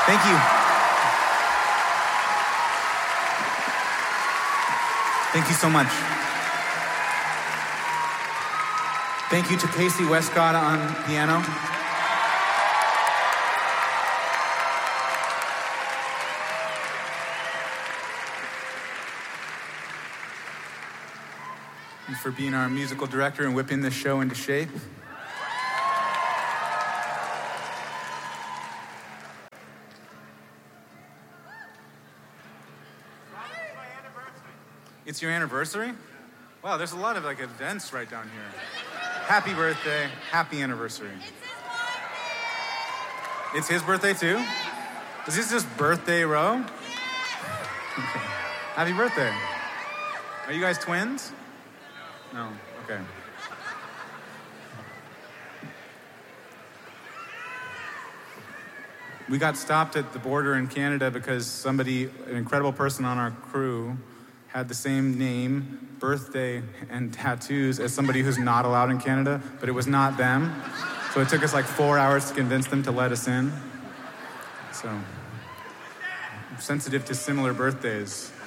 Thank you. Thank you so much. Thank you to Casey Westcott on piano. And for being our musical director and whipping this show into shape. It's your anniversary? Wow, there's a lot of events right down here. Happy birthday, happy anniversary. It's his birthday too? Is this just birthday row? Okay. Happy birthday. Are you guys twins? No, okay. We got stopped at the border in Canada because an incredible person on our crew, had the same name, birthday, and tattoos as somebody who's not allowed in Canada, but it was not them. So it took us 4 hours to convince them to let us in. So, I'm sensitive to similar birthdays.